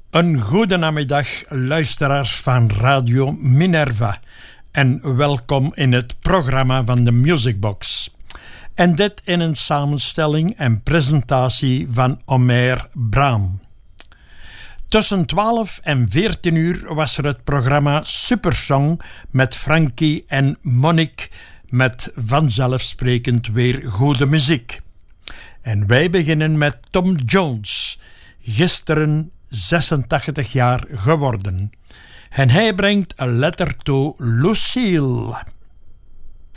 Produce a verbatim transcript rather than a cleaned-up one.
Een goede namiddag, luisteraars van Radio Minerva. En welkom in het programma van de Musicbox. En dit in een samenstelling en presentatie van Omer Braam. Tussen twaalf en veertien uur was er het programma Supersong met Frankie en Monique met vanzelfsprekend weer goede muziek. En wij beginnen met Tom Jones, gisteren zesentachtig jaar geworden. En hij brengt A Letter to Lucille.